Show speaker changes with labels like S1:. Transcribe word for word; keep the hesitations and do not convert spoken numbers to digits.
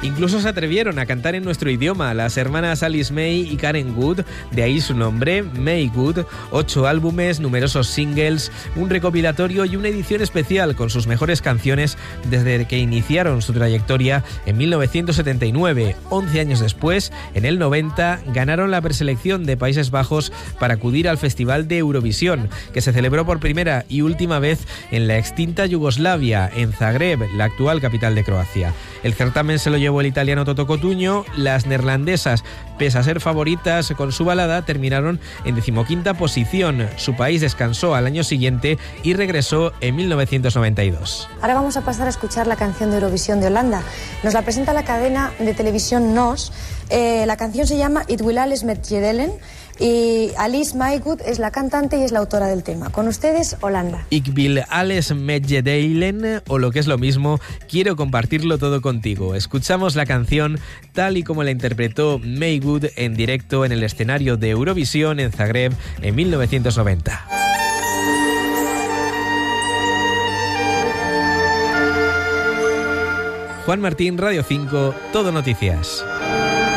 S1: Incluso se atrevieron a cantar en nuestro idioma, las hermanas Alice May y Karen Good, de ahí su nombre, May Good, ocho álbumes, numerosos singles, un recopilatorio y una edición especial con sus mejores canciones desde que iniciaron su trayectoria en mil novecientos setenta y nueve. once años después, en el noventa, ganaron la preselección de Países Bajos para acudir al Festival de Eurovisión, que se celebró por primera y última vez en la extinta Yugoslavia, en Zagreb, la actual capital de Croacia. El certamen se lo llevó el italiano Toto Cotugno. Las neerlandesas, pese a ser favoritas con su balada, terminaron en decimoquinta posición. Su país descansó al año siguiente y regresó en mil novecientos noventa y dos.
S2: Ahora vamos a pasar a escuchar la canción de Eurovisión de Holanda. Nos la presenta la cadena de televisión Nos. Eh, la canción se llama It Will Alles Met Jedelen y Alice May Good es la cantante y es la autora del tema. Con ustedes, Holanda.
S1: Ik wil alles met je delen, o lo que es lo mismo, quiero compartirlo todo contigo. Escuchamos la canción tal y como la interpretó May Good en directo en el escenario de Eurovisión en Zagreb en mil novecientos noventa. Juan Martín, Radio cinco, Todo Noticias.